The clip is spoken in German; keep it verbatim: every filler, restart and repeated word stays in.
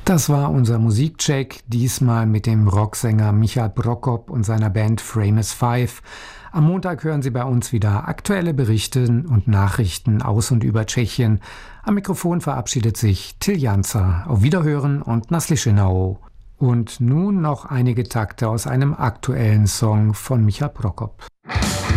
Das war unser Musikcheck, diesmal mit dem Rocksänger Michael Prokop und seiner Band Frameless Five. Am Montag hören Sie bei uns wieder aktuelle Berichte und Nachrichten aus und über Tschechien. Am Mikrofon verabschiedet sich Till Janzer. Auf Wiederhören und Naslischenau. Und nun noch einige Takte aus einem aktuellen Song von Michael Prokop.